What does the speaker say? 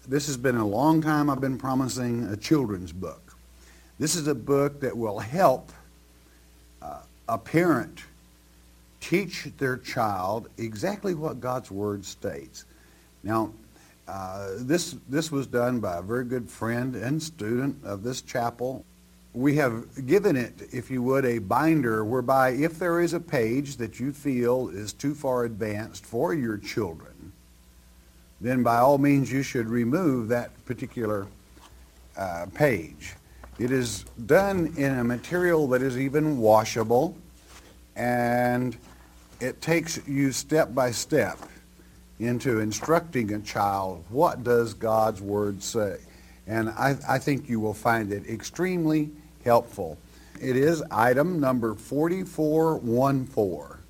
This has been a long time I've been promising a children's book. This is a book that will help a parent teach their child exactly what God's Word states. Now, this was done by a very good friend and student of this chapel. We have given it, if you would, a binder whereby if there is a page that you feel is too far advanced for your children, then by all means you should remove that particular page. It is done in a material that is even washable, and it takes you step by step into instructing a child what does God's Word say. And I think you will find it extremely helpful. It is item number 4414.